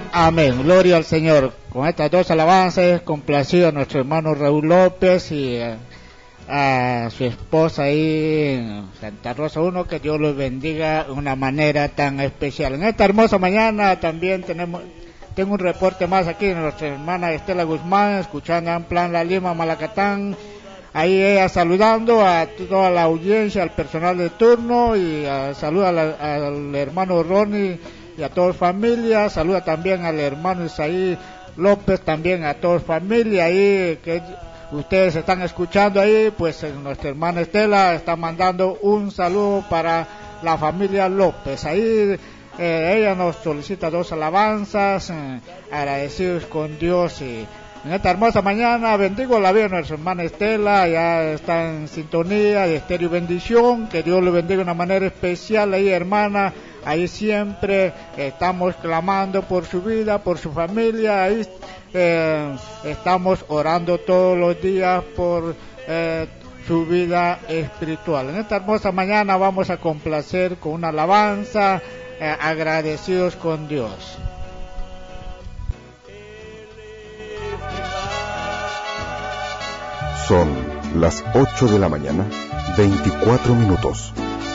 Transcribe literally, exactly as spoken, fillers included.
Amén, gloria al Señor. Con estas dos alabanzas, complacido a nuestro hermano Raúl López y a, a su esposa ahí en Santa Rosa uno, que Dios los bendiga de una manera tan especial. En esta hermosa mañana también tenemos, tengo un reporte más aquí de nuestra hermana Estela Guzmán, escuchando en Plan La Lima, Malacatán. Ahí ella saludando a toda la audiencia, al personal de turno, y a, saluda al, al hermano Ronnie y a toda familia. Saluda también al hermano Isaí López, también a toda familia ahí que ustedes están escuchando ahí. Pues nuestra hermana Estela está mandando un saludo para la familia López. Ahí eh, ella nos solicita dos alabanzas, eh, agradecidos con Dios. Y en esta hermosa mañana bendigo la vida de nuestra hermana Estela, ya está en sintonía de Estéreo Bendición. Que Dios le bendiga de una manera especial ahí, hermana. Ahí siempre estamos clamando por su vida, por su familia. Ahí eh, estamos orando todos los días por eh, su vida espiritual. En esta hermosa mañana vamos a complacer con una alabanza, eh, agradecidos con Dios. Son las ocho de la mañana, veinticuatro minutos.